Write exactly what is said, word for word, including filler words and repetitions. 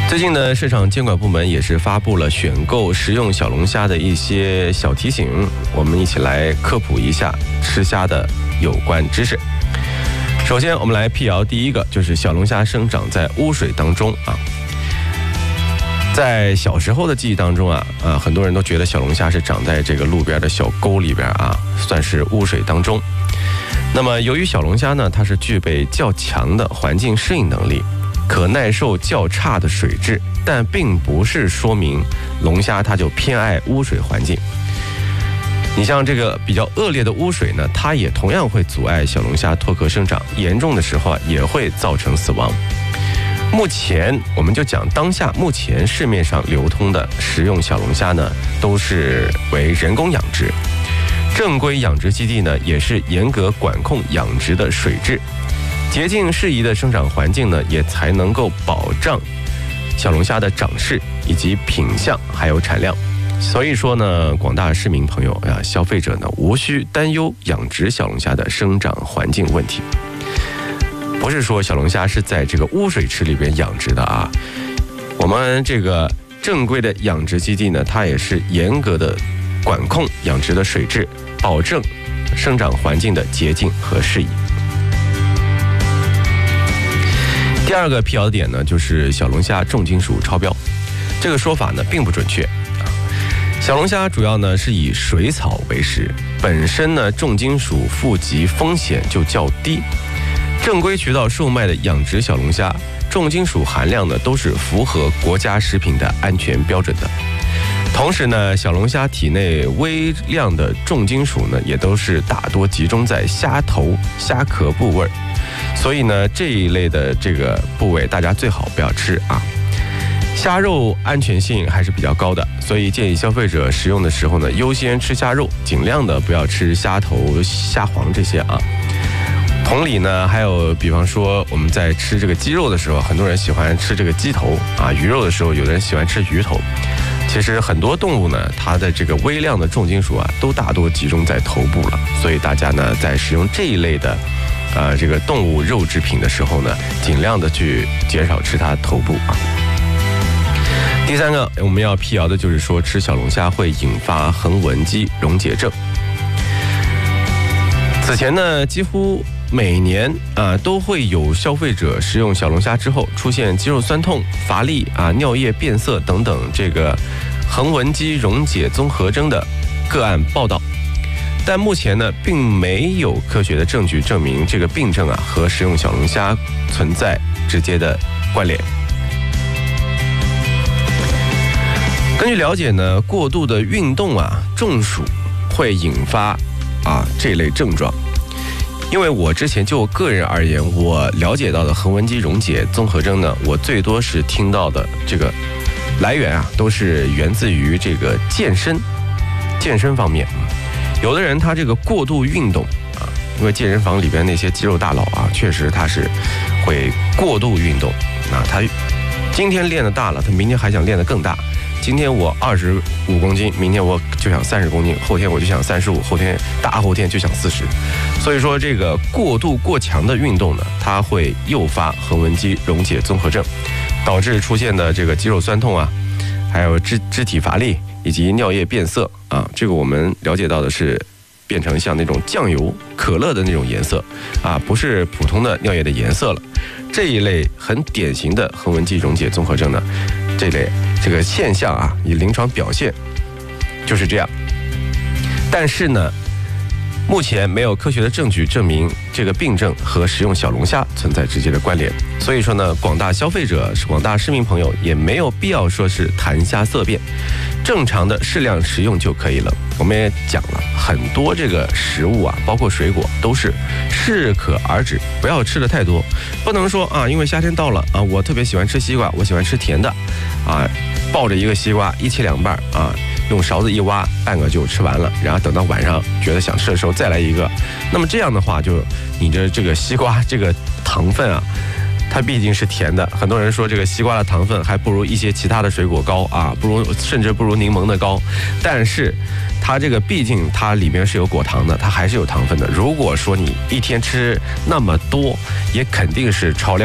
最近呢，市场监管部门也是发布了选购食用小龙虾的一些小提醒，我们一起来科普一下吃虾的有关知识。首先，我们来辟谣第一个，就是小龙虾生长在污水当中啊。在小时候的记忆当中啊，呃，很多人都觉得小龙虾是长在这个路边的小沟里边啊，算是污水当中。那么，由于小龙虾呢，它是具备较强的环境适应能力，可耐受较差的水质，但并不是说明龙虾它就偏爱污水环境。你像这个比较恶劣的污水呢，它也同样会阻碍小龙虾脱壳生长，严重的时候啊，也会造成死亡。目前我们就讲当下目前市面上流通的食用小龙虾呢，都是为人工养殖，正规养殖基地呢也是严格管控养殖的水质，洁净适宜的生长环境呢，也才能够保障小龙虾的长势以及品相还有产量。所以说呢，广大市民朋友啊，消费者呢无需担忧养殖小龙虾的生长环境问题。不是说小龙虾是在这个污水池里边养殖的啊，我们这个正规的养殖基地呢，它也是严格的管控养殖的水质，保证生长环境的洁净和适宜。第二个辟谣点呢，就是小龙虾重金属超标，这个说法呢并不准确。小龙虾主要呢是以水草为食，本身呢重金属富集风险就较低。正规渠道售卖的养殖小龙虾，重金属含量呢都是符合国家食品的安全标准的。同时呢，小龙虾体内微量的重金属呢，也都是大多集中在虾头、虾壳部位，所以呢，这一类的这个部位大家最好不要吃啊。虾肉安全性还是比较高的，所以建议消费者食用的时候呢，优先吃虾肉，尽量的不要吃虾头、虾黄这些啊。同理呢，还有比方说我们在吃这个鸡肉的时候，很多人喜欢吃这个鸡头啊；鱼肉的时候，有的人喜欢吃鱼头。其实很多动物呢，它的这个微量的重金属啊，都大多集中在头部了，所以大家呢在使用这一类的呃这个动物肉制品的时候呢，尽量的去减少吃它头部啊。第三个我们要辟谣的就是说，吃小龙虾会引发横纹肌溶解症。此前呢，几乎每年啊都会有消费者食用小龙虾之后出现肌肉酸痛、乏力啊、尿液变色等等这个横纹肌溶解综合征的个案报道，但目前呢，并没有科学的证据证明这个病症啊和食用小龙虾存在直接的关联。根据了解呢，过度的运动啊，中暑会引发啊这类症状。因为我之前就我个人而言，我了解到的横纹肌溶解综合征呢，我最多是听到的这个来源啊，都是源自于这个健身、健身方面。有的人他这个过度运动啊，因为健身房里边那些肌肉大佬啊，确实他是会过度运动啊，他今天练得大了，他明天还想练得更大。今天我二十五公斤，明天我就想三十公斤，后天我就想三十五，后天大后天就想四十。所以说，这个过度过强的运动呢，它会诱发横纹肌溶解综合症，导致出现的这个肌肉酸痛啊，还有肢肢体乏力以及尿液变色啊。这个我们了解到的是变成像那种酱油、可乐的那种颜色啊，不是普通的尿液的颜色了。这一类很典型的横纹肌溶解综合征呢，这类这个现象啊，以临床表现就是这样。但是呢，目前没有科学的证据证明这个病症和食用小龙虾存在直接的关联，所以说呢，广大消费者、广大市民朋友也没有必要说是谈虾色变，正常的适量食用就可以了。我们也讲了很多这个食物啊，包括水果都是适可而止，不要吃的太多。不能说啊，因为夏天到了啊，我特别喜欢吃西瓜，我喜欢吃甜的啊，抱着一个西瓜一切两半啊，用勺子一挖，半个就吃完了，然后等到晚上觉得想吃的时候再来一个。那么这样的话，就你的这个西瓜这个糖分啊，它毕竟是甜的。很多人说这个西瓜的糖分还不如一些其他的水果高啊，不如甚至不如柠檬的高。但是它这个毕竟它里面是有果糖的，它还是有糖分的。如果说你一天吃那么多，也肯定是超量。